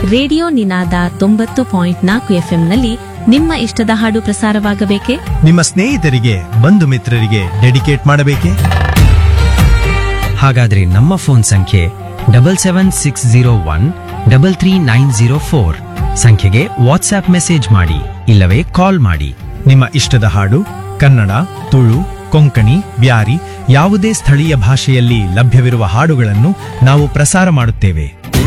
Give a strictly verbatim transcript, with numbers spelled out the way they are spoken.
Radio ನಿನಾದ ತೊಂಬತ್ತು point ನಾಲ್ಕು ಎಫ್ಎಂನಲ್ಲಿ ನಿಮ್ಮ ಇಷ್ಟದ ಹಾಡು ಪ್ರಸಾರವಾಗಬೇಕೆ? ನಿಮ್ಮ ಸ್ನೇಹಿತರಿಗೆ ಬಂಧು ಮಿತ್ರರಿಗೆ ಡೆಡಿಕೇಟ್ ಮಾಡಬೇಕೆ? ಹಾಗಾದ್ರೆ ನಮ್ಮ ಫೋನ್ ಸಂಖ್ಯೆ double seven six zero one double three nine zero four ಸಂಖ್ಯೆಗೆ ವಾಟ್ಸ್ಆಪ್ ಮೆಸೇಜ್ ಮಾಡಿ ಇಲ್ಲವೇ ಕಾಲ್ ಮಾಡಿ. ನಿಮ್ಮ ಇಷ್ಟದ ಹಾಡು ಕನ್ನಡ, ತುಳು, ಕೊಂಕಣಿ, ಬ್ಯಾರಿ ಯಾವುದೇ ಸ್ಥಳೀಯ ಭಾಷೆಯಲ್ಲಿ ಲಭ್ಯವಿರುವ ಹಾಡುಗಳನ್ನು ನಾವು ಪ್ರಸಾರ ಮಾಡುತ್ತೇವೆ.